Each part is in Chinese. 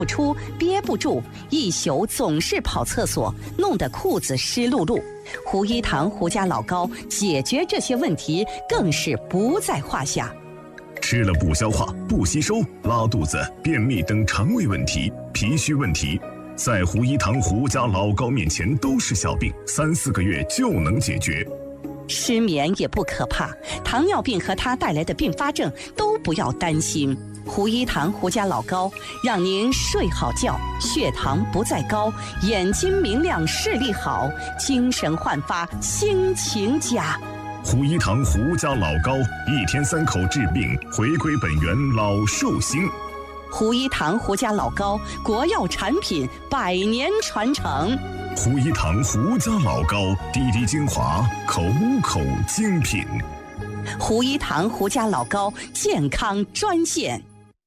不出憋不住，一宿总是跑厕所，弄得裤子湿漉漉。胡一堂胡家老高解决这些问题更是不在话下。 吃了不消化、不吸收、拉肚子、便秘等肠胃问题、脾虚问题，在胡一堂胡家老高面前都是小病，3、4个月就能解决。 失眠也不可怕，糖尿病和它带来的并发症都不要担心。胡一堂胡家老高让您睡好觉，血糖不再高，眼睛明亮，视力好，精神焕发，心情佳。 胡一堂胡家老高，1天3口治病，回归本源老寿星。 胡一堂胡家老高，国药产品，100年传承。 胡一堂胡家老高，滴滴精华，口口精品。 胡一堂胡家老高健康专线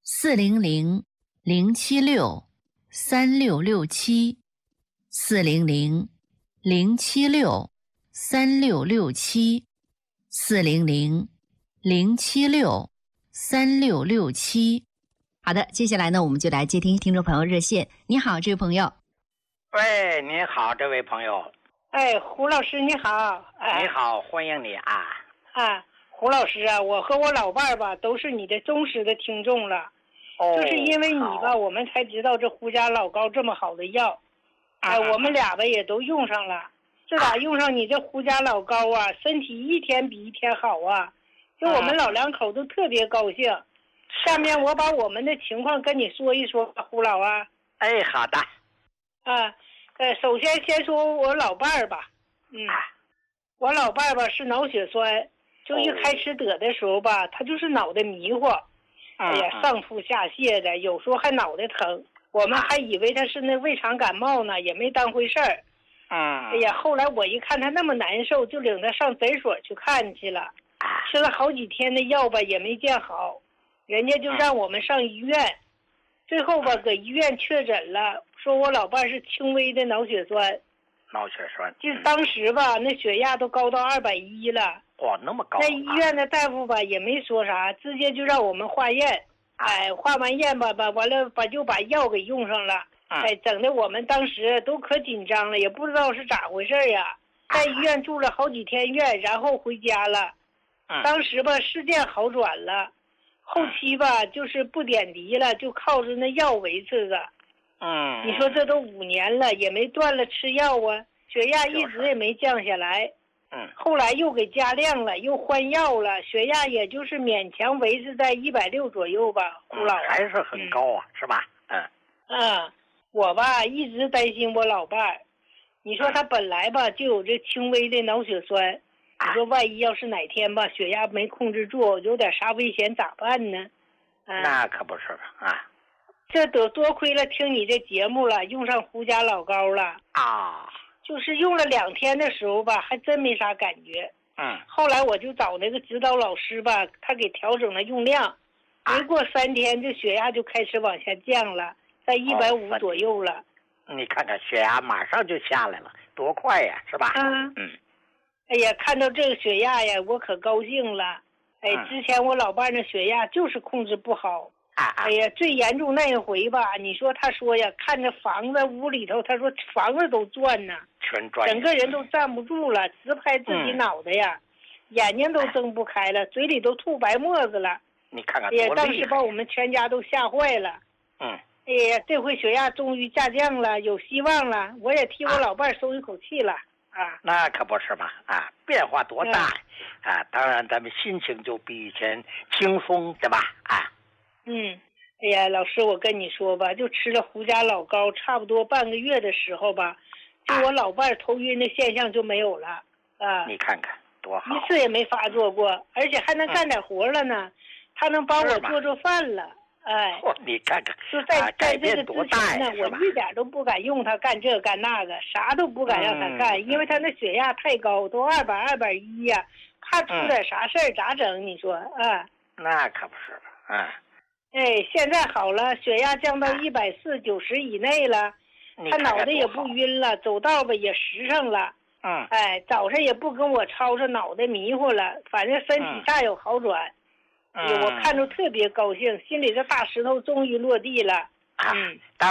400-076-3667，400-076-3667。好的，接下来呢，我们就来接听听众朋友热线。你好，这位朋友。 喂，您好，这位朋友。 哎，胡老师你好。 你好，欢迎你啊。 胡老师啊，我和我老伴儿吧都是你的忠实的听众了。就是因为你吧，我们才知道这胡家老高这么好的药。我们俩吧也都用上了。自打用上你这胡家老高啊，身体一天比一天好啊。就我们老两口都特别高兴。下面我把我们的情况跟你说一说，胡老啊。 哎，好的。 首先说我老伴儿吧。我老伴儿吧是脑血栓，就一开始得的时候吧，他就是脑袋迷糊，上吐下泻的，有时候还脑袋疼，我们还以为他是那胃肠感冒呢，也没当回事儿。后来我一看他那么难受，就领他上诊所去看去了，吃了好几天的药吧，也没见好，人家就让我们上医院，最后吧搁医院确诊了，说我老伴是轻微的脑血栓。 脑血栓， 就当时吧，那血压都高到210了。 那么高。 在医院的大夫吧也没说啥，直接就让我们化验。化完验吧，完了就把药给用上了。整的我们当时都可紧张了，也不知道是咋回事呀。在医院住了好几天院，然后回家了。当时吧事件好转了，后期吧就是不点滴了，就靠着那药维持着。你说这都5年了，也没断了吃药啊，血压一直也没降下来。后来又给加量了，又换药了，血压也就是勉强维持在160左右吧。胡老还是很高啊，是吧？ 我吧一直担心我老伴儿，你说他本来吧就有这轻微的脑血栓，你说万一要是哪天吧血压没控制住，有点啥危险咋办呢？ 那可不是吧。 这都多亏了听你这节目了，用上胡家老高了就是用了2天的时候吧，还真没啥感觉。后来我就找那个指导老师吧，他给调整了用量，没过3天，这血压就开始往下降了，在150左右了。 你看看血压马上就下来了，多快呀，是吧？ 哎呀，看到这个血压呀，我可高兴了。之前我老伴那血压就是控制不好。哎呀，最严重那一回吧，你说他说呀，看着房子屋里头，他说房子都转呢， 全转， 整个人都站不住了，直拍自己脑袋呀，眼睛都睁不开了，嘴里都吐白沫子了。 你看看多厉害！ 当时把我们全家都吓坏了。哎呀，这回血压终于下降了，有希望了，我也替我老伴松一口气了。 那可不是嘛，变化多大当然咱们心情就比以前轻松，对吧？ 哎呀，老师，我跟你说吧，就吃了胡家老高，差不多半个月的时候吧，就我老伴头晕的现象就没有了。 你看看多好， 一次也没发作过，而且还能干点活了呢。他能帮我做饭了。 你看看， 就在这个之前呢，我一点都不敢用他干这干那个，啥都不敢让他干，因为他那血压太高，都200、210呀，怕出点啥事儿咋整？你说那可不是吧？ 现在好了，血压降到140、90以内了，他脑袋也不晕了，走道吧也实诚了。早上也不跟我吵吵脑袋迷糊了，反正身体大有好转。我看着特别高兴，心里这大石头终于落地了。